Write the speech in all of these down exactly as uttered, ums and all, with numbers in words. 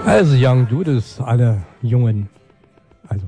Also Young Dudes, alle jungen, also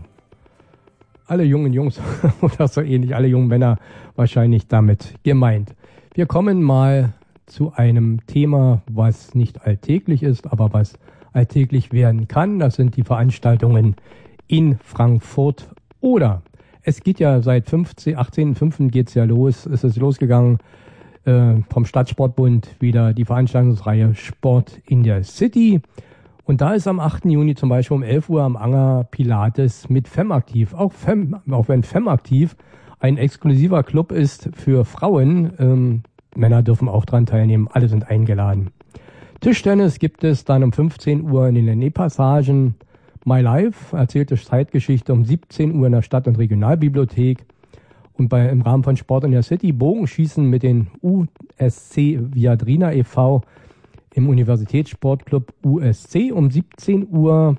alle jungen Jungs oder so ähnlich, alle jungen Männer wahrscheinlich damit gemeint. Wir kommen mal zu einem Thema, was nicht alltäglich ist, aber was alltäglich werden kann. Das sind die Veranstaltungen in Frankfurt oder. Es geht ja seit fünfzehnten achtzehnten fünften geht's ja los, ist es losgegangen äh, vom Stadtsportbund wieder die Veranstaltungsreihe Sport in der City. Und da ist am achten Juni zum Beispiel um elf Uhr am Anger Pilates mit FemAktiv. Auch, Fem, auch wenn FemAktiv ein exklusiver Club ist für Frauen, ähm, Männer dürfen auch dran teilnehmen, alle sind eingeladen. Tischtennis gibt es dann um fünfzehn Uhr in den Lenné-Passagen. My Life erzählte Zeitgeschichte um siebzehn Uhr in der Stadt- und Regionalbibliothek. Und bei, im Rahmen von Sport in der City Bogenschießen mit den U S C Viadrina e V im Universitätssportclub U S C um siebzehn Uhr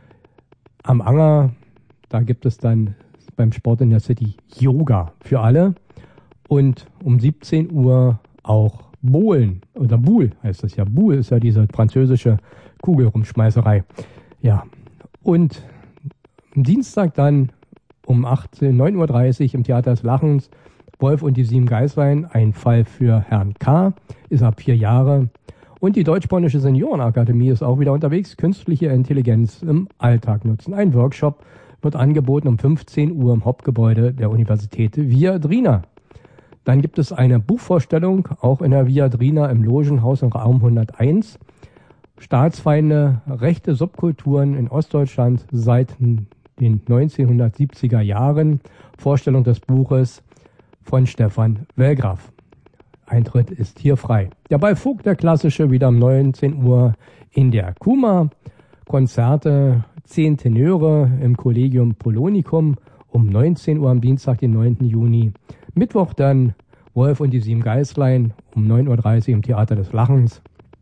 am Anger. Da gibt es dann beim Sport in der City Yoga für alle. Und um siebzehn Uhr auch Bowlen oder Boule heißt das ja. Boule ist ja diese französische Kugelrumschmeißerei. Ja. Und am Dienstag dann um achtzehn, neun Uhr dreißig im Theater des Lachens Wolf und die sieben Geißlein, ein Fall für Herrn K., ist ab vier Jahre. Und die Deutsch-Polnische Seniorenakademie ist auch wieder unterwegs. Künstliche Intelligenz im Alltag nutzen. Ein Workshop wird angeboten um fünfzehn Uhr im Hauptgebäude der Universität Viadrina. Dann gibt es eine Buchvorstellung, auch in der Viadrina im Logenhaus im Raum hunderteins. Staatsfeinde, rechte Subkulturen in Ostdeutschland seit den neunzehnhundertsiebziger Jahren. Vorstellung des Buches von Stefan Wellgraf. Eintritt ist hier frei. Ja, bei Fug der Klassische wieder um neunzehn Uhr in der Kuma. Konzerte, zehn Tenöre im Collegium Polonicum um neunzehn Uhr am Dienstag, den neunten Juni. Mittwoch dann Wolf und die sieben Geißlein um neun Uhr dreißig im Theater des Lachens.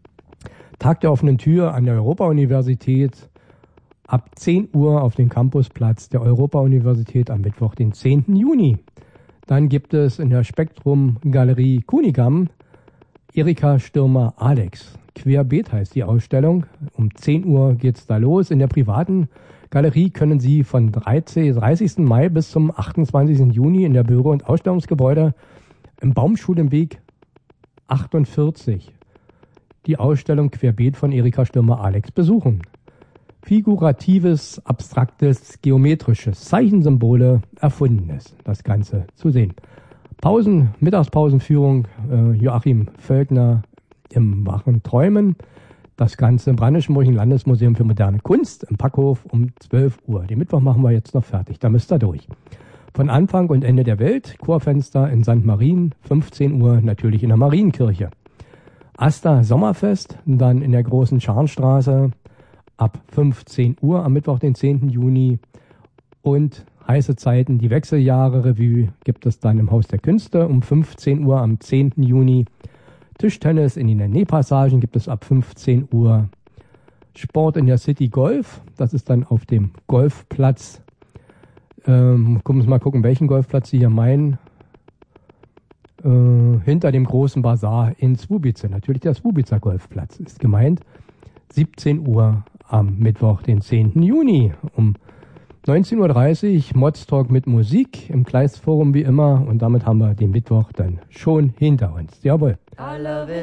Tag der offenen Tür an der Europa-Universität ab zehn Uhr auf dem Campusplatz der Europa-Universität am Mittwoch, den zehnten Juni. Dann gibt es in der Spektrum-Galerie Kunigam Erika Stürmer-Alex. Querbeet heißt die Ausstellung. Um zehn Uhr geht's da los. In der privaten Galerie können Sie von dreißigsten Mai bis zum achtundzwanzigsten Juni in der Büro- und Ausstellungsgebäude im Baumschulenweg achtundvierzig die Ausstellung Querbeet von Erika Stürmer-Alex besuchen. Figuratives, abstraktes, geometrisches, Zeichensymbole, Erfundenes, das Ganze zu sehen. Pausen, Mittagspausenführung, äh, Joachim Völkner im Wachen Träumen. Das Ganze im Brandenburgischen Landesmuseum für moderne Kunst im Packhof um zwölf Uhr. Den Mittwoch machen wir jetzt noch fertig, da müsst ihr durch. Von Anfang und Ende der Welt, Chorfenster in Sankt Marien, fünfzehn Uhr natürlich in der Marienkirche. Asta Sommerfest, dann in der großen Scharnstraße ab fünfzehn Uhr am Mittwoch, den zehnten Juni. Und heiße Zeiten, die Wechseljahre Revue gibt es dann im Haus der Künste um fünfzehn Uhr am zehnten Juni. Tischtennis in den Lenné-Passagen gibt es ab fünfzehn Uhr. Sport in der City Golf, das ist dann auf dem Golfplatz. Ähm, gucken wir mal gucken, welchen Golfplatz Sie hier meinen. Äh, hinter dem großen Bazar in Swubice. Natürlich der Swubicer Golfplatz ist gemeint. siebzehn Uhr am Mittwoch, den zehnten Juni. Um neunzehn Uhr dreißig Mods-Talk mit Musik im Kleistforum wie immer. Und damit haben wir den Mittwoch dann schon hinter uns. Jawohl.